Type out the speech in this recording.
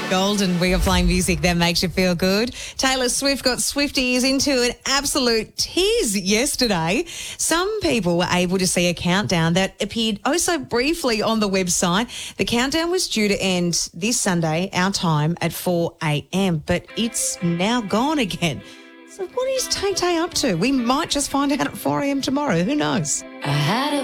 Golden, we are playing music that makes you feel good. Taylor Swift got Swifties into an absolute tease yesterday. Some people were able to see a countdown that appeared oh so briefly on the website. The countdown was due to end this Sunday, our time, at 4 a.m, but it's now gone again. So what is Tay Tay up to? We might just find out at 4 a.m. tomorrow. Who knows? I had a